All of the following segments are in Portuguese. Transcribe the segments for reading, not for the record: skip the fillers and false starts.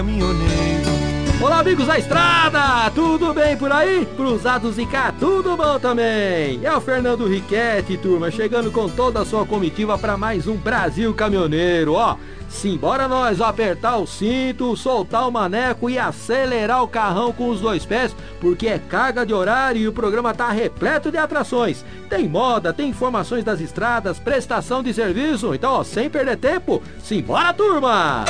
Olá, amigos da estrada, tudo bem por aí? Cruzados e cá, tudo bom também? É o Fernando Riquetti, turma, chegando com toda a sua comitiva para mais um Brasil Caminhoneiro, ó. Simbora nós apertar o cinto, soltar o maneco e acelerar o carrão com os dois pés, porque é carga de horário e o programa tá repleto de atrações. Tem moda, tem informações das estradas, prestação de serviço, então, ó, sem perder tempo, simbora, turma!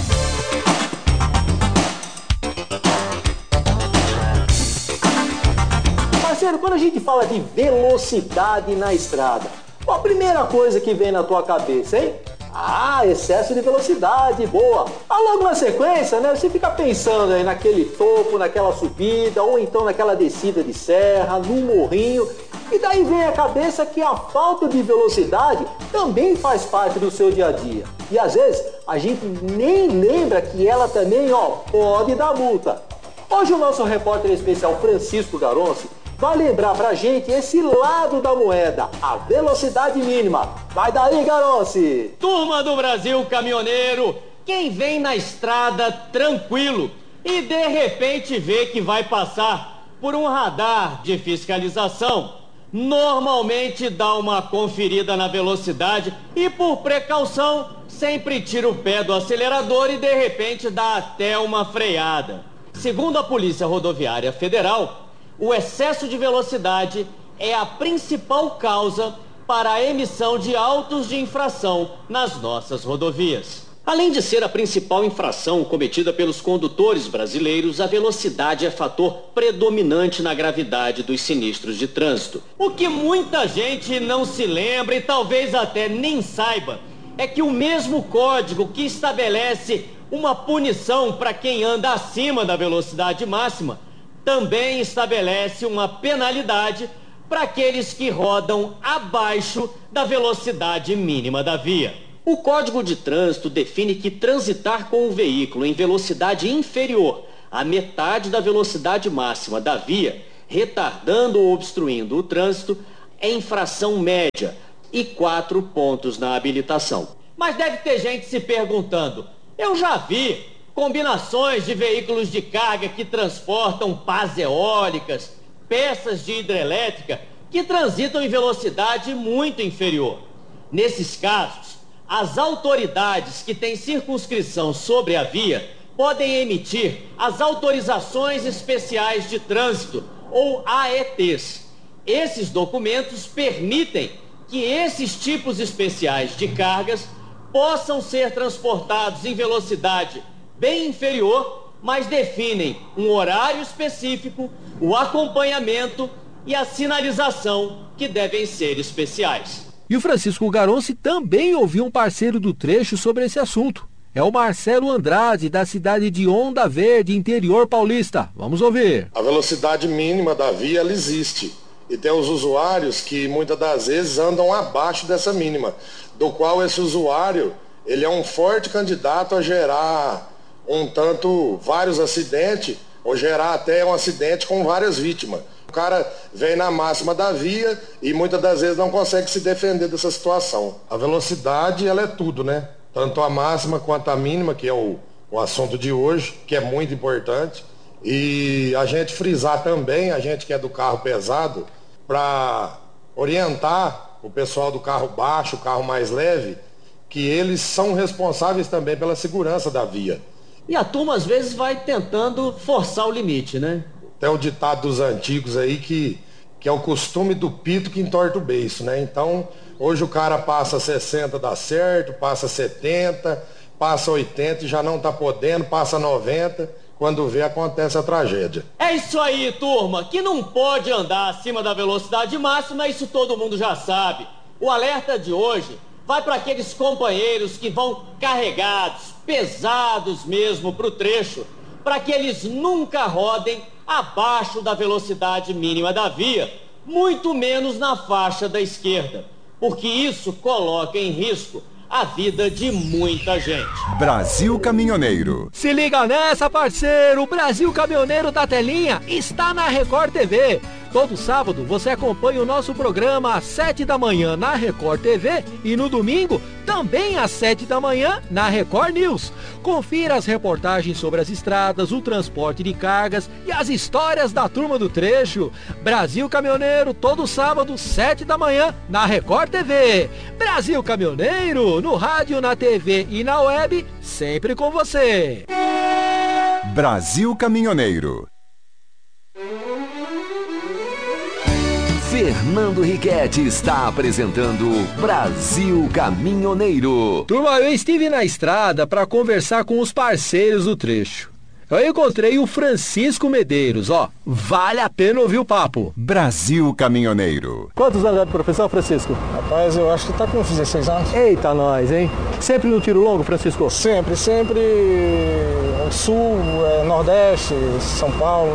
Parceiro, quando a gente fala de velocidade na estrada, qual a primeira coisa que vem na tua cabeça, hein? Ah, excesso de velocidade, boa. Logo na sequência, né, você fica pensando aí naquele topo, naquela subida, ou então naquela descida de serra, no morrinho, e daí vem a cabeça que a falta de velocidade também faz parte do seu dia a dia. E às vezes a gente nem lembra que ela também, ó, pode dar multa. Hoje o nosso repórter especial Francisco Garonci vai lembrar pra gente esse lado da moeda, a velocidade mínima. Vai daí, Garonci! Turma do Brasil Caminhoneiro, quem vem na estrada tranquilo e de repente vê que vai passar por um radar de fiscalização, normalmente dá uma conferida na velocidade e, por precaução, sempre tira o pé do acelerador e de repente dá até uma freada. Segundo a Polícia Rodoviária Federal, o excesso de velocidade é a principal causa para a emissão de autos de infração nas nossas rodovias. Além de ser a principal infração cometida pelos condutores brasileiros, a velocidade é fator predominante na gravidade dos sinistros de trânsito. O que muita gente não se lembra e talvez até nem saiba é que o mesmo código que estabelece uma punição para quem anda acima da velocidade máxima também estabelece uma penalidade para aqueles que rodam abaixo da velocidade mínima da via. O Código de Trânsito define que transitar com o veículo em velocidade inferior à metade da velocidade máxima da via, retardando ou obstruindo o trânsito, é infração média e 4 pontos na habilitação. Mas deve ter gente se perguntando, eu já vi combinações de veículos de carga que transportam pás eólicas, peças de hidrelétrica que transitam em velocidade muito inferior. Nesses casos, as autoridades que têm circunscrição sobre a via podem emitir as autorizações especiais de trânsito, ou AETs. Esses documentos permitem que esses tipos especiais de cargas possam ser transportados em velocidade bem inferior, mas definem um horário específico, o acompanhamento e a sinalização que devem ser especiais. E o Francisco Garonci também ouviu um parceiro do trecho sobre esse assunto. É o Marcelo Andrade, da cidade de Onda Verde, interior paulista. Vamos ouvir. A velocidade mínima da via, ela existe. E tem os usuários que muitas das vezes andam abaixo dessa mínima, do qual esse usuário, ele é um forte candidato a gerar vários acidentes, ou gerar até um acidente com várias vítimas. O cara vem na máxima da via e muitas das vezes não consegue se defender dessa situação. A velocidade, ela é tudo, né? Tanto a máxima quanto a mínima, que é o assunto de hoje, que é muito importante. E a gente frisar também, a gente que é do carro pesado, para orientar o pessoal do carro baixo, o carro mais leve, que eles são responsáveis também pela segurança da via. E a turma às vezes vai tentando forçar o limite, né? Tem o ditado dos antigos aí que é o costume do pito que entorta o beiço, né? Então, hoje o cara passa 60, dá certo, passa 70, passa 80 e já não tá podendo, passa 90, quando vê acontece a tragédia. É isso aí, turma, que não pode andar acima da velocidade máxima, isso todo mundo já sabe. O alerta de hoje vai para aqueles companheiros que vão carregados, pesados mesmo para o trecho, para que eles nunca rodem abaixo da velocidade mínima da via, muito menos na faixa da esquerda, porque isso coloca em risco a vida de muita gente. Brasil Caminhoneiro. Se liga nessa, parceiro! O Brasil Caminhoneiro da telinha está na Record TV. Todo sábado você acompanha o nosso programa às 7 da manhã na Record TV e no domingo também às 7 da manhã na Record News. Confira as reportagens sobre as estradas, o transporte de cargas e as histórias da turma do trecho. Brasil Caminhoneiro, todo sábado, 7 da manhã na Record TV. Brasil Caminhoneiro, no rádio, na TV e na web, sempre com você. Brasil Caminhoneiro. Fernando Riquetti está apresentando Brasil Caminhoneiro. Turma, eu estive na estrada para conversar com os parceiros do trecho. Eu encontrei o Francisco Medeiros, vale a pena ouvir o papo. Brasil Caminhoneiro. Quantos anos é de profissão, Francisco? Rapaz, eu acho que tá com 16 anos. Eita nós, hein? Sempre no tiro longo, Francisco? Sempre. Sul, Nordeste, São Paulo.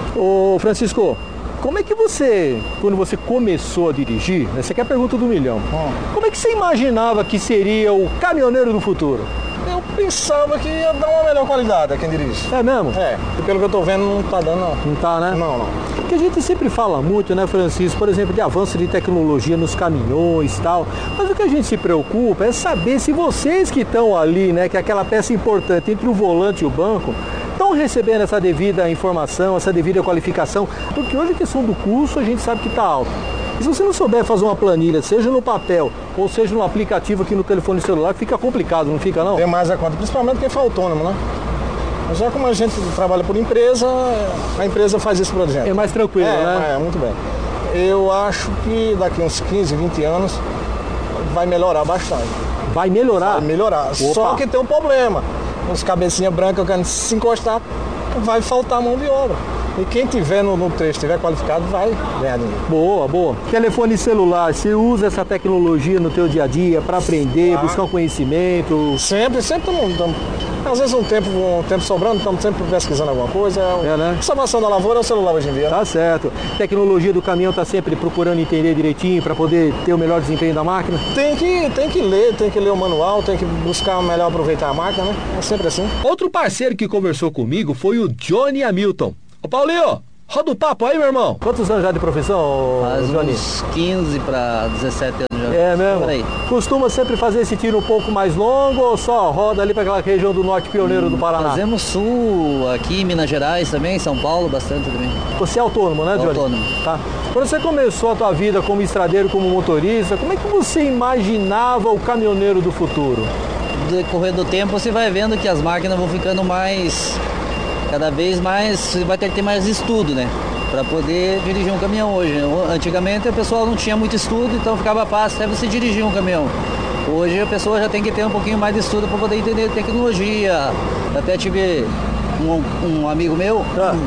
Ô, Francisco, como é que você, quando você começou a dirigir, essa aqui é a pergunta do milhão, como é que você imaginava que seria o caminhoneiro do futuro? Eu pensava que ia dar uma melhor qualidade a quem dirige. É mesmo? E pelo que eu tô vendo não tá dando não. Não tá, né? Não. Porque a gente sempre fala muito, né, Francisco, por exemplo, de avanço de tecnologia nos caminhões e tal, mas o que a gente se preocupa é saber se vocês que estão ali, né, que é aquela peça importante entre o volante e o banco, estão recebendo essa devida informação, essa devida qualificação, porque hoje a questão do curso a gente sabe que está alto. E se você não souber fazer uma planilha, seja no papel ou seja no aplicativo aqui no telefone celular, fica complicado, não fica não? Tem mais a conta, principalmente quem for autônomo, né? Mas já como a gente trabalha por empresa, a empresa faz isso pra gente. É mais tranquilo, né? É, muito bem. Eu acho que daqui uns 15, 20 anos vai melhorar bastante. Vai melhorar? Vai melhorar. Opa. Só que tem um problema. Os cabecinha branca querendo se encostar, vai faltar mão de obra. E quem tiver no trecho, estiver qualificado, vai ganhar dinheiro. Boa. Telefone celular, você usa essa tecnologia no teu dia a dia para aprender, buscar um conhecimento? Sempre estamos. Às vezes um tempo sobrando, estamos sempre pesquisando alguma coisa. Né? Salvação da lavoura é o celular hoje em dia. Tá certo. Tecnologia do caminhão tá sempre procurando entender direitinho para poder ter o melhor desempenho da máquina? Tem que ler o manual, tem que buscar melhor aproveitar a máquina, né? É sempre assim. Outro parceiro que conversou comigo foi o Johnny Hamilton. Ô Paulinho, roda o papo aí, meu irmão. Quantos anos já de profissão, Johnny? Uns 15 para 17 anos já. É mesmo? Por aí. Costuma sempre fazer esse tiro um pouco mais longo ou só roda ali para aquela região do norte pioneiro do Paraná? Fazemos sul, aqui em Minas Gerais também, São Paulo, bastante também. Você é autônomo, né, Johnny? Autônomo. Tá. Quando você começou a tua vida como estradeiro, como motorista, como é que você imaginava o caminhoneiro do futuro? No decorrer do tempo você vai vendo que as máquinas vão ficando cada vez mais, você vai ter que ter mais estudo, né? Para poder dirigir um caminhão hoje. Antigamente o pessoal não tinha muito estudo, então ficava fácil até você dirigir um caminhão. Hoje a pessoa já tem que ter um pouquinho mais de estudo para poder entender tecnologia. Até tive um amigo meu,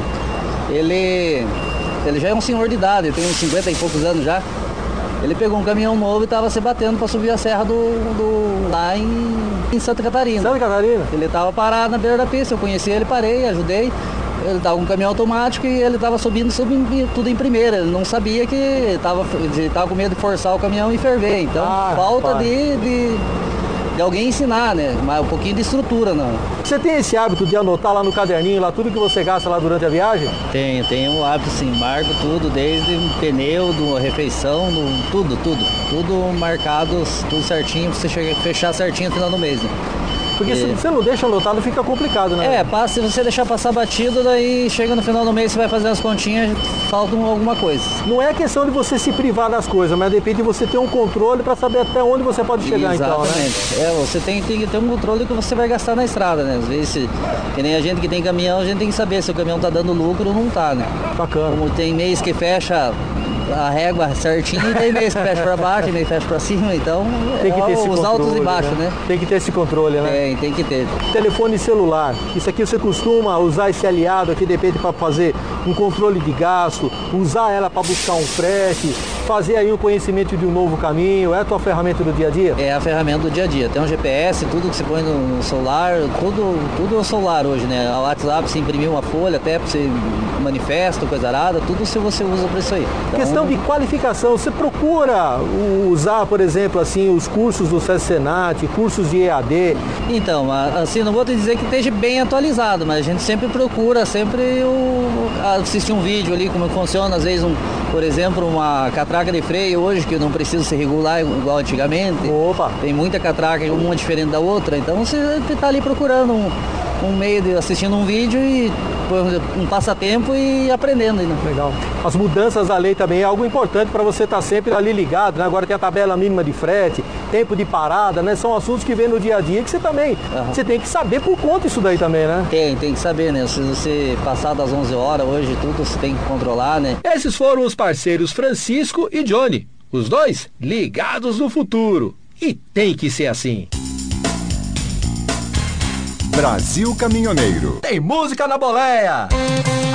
ele já é um senhor de idade, ele tem uns 50 e poucos anos já. Ele pegou um caminhão novo e estava se batendo para subir a serra lá em Santa Catarina. Santa Catarina? Ele estava parado na beira da pista, eu conheci ele, parei, ajudei. Ele estava com um caminhão automático e ele estava subindo tudo em primeira. Ele não sabia que estava com medo de forçar o caminhão e ferver. Então, falta de alguém ensinar, né? Mas um pouquinho de estrutura, não. Você tem esse hábito de anotar lá no caderninho, lá tudo que você gasta lá durante a viagem? Tenho um hábito, sim. Marco tudo, desde um pneu, a refeição, tudo marcado, tudo certinho, pra você fechar certinho no final do mês, né? Porque se você não deixa anotado, fica complicado, né? Se você deixar passar batido, daí chega no final do mês, você vai fazer as continhas, falta alguma coisa. Não é questão de você se privar das coisas, mas depende de você ter um controle para saber até onde você pode chegar. Exatamente. Então, né? Você tem que ter um controle do que você vai gastar na estrada, né? Às vezes, que nem a gente que tem caminhão, a gente tem que saber se o caminhão tá dando lucro ou não tá, né? Bacana. Como tem mês que fecha a régua certinho e tem mês que fecha para baixo e mês fecha para cima, então tem que ter esse os controle, altos e baixos, né? Tem que ter esse controle, né? Tem que ter. Telefone celular, isso aqui você costuma usar esse aliado aqui de repente para fazer um controle de gasto, usar ela para buscar um frete, fazer aí um conhecimento de um novo caminho, é a tua ferramenta do dia a dia? É a ferramenta do dia a dia. Tem um GPS, tudo que você põe no celular, tudo é o celular hoje, né? O WhatsApp, você imprimir uma folha, até para você manifesto, coisa arada, tudo se você usa para isso aí. Então, questão de qualificação, você procura usar, por exemplo, assim, os cursos do SESC-Senat, cursos de EAD? Então, assim, não vou te dizer que esteja bem atualizado, mas a gente sempre procura, assistir um vídeo ali, como funciona, às vezes, por exemplo, uma catraca de freio hoje, que não precisa ser regular igual antigamente. Opa! Tem muita catraca, uma diferente da outra, então você está ali procurando um meio de assistindo um vídeo e um passatempo e aprendendo. Né? Legal. As mudanças da lei também é algo importante para você estar sempre ali ligado, né? Agora tem a tabela mínima de frete, tempo de parada, né? São assuntos que vem no dia a dia que você também, você tem que saber por conta isso daí também, né? Tem que saber, né? Se você passar das 11 horas hoje, tudo você tem que controlar, né? Esses foram os parceiros Francisco e Johnny, os dois ligados no futuro. E tem que ser assim. Brasil Caminhoneiro. Tem música na boleia!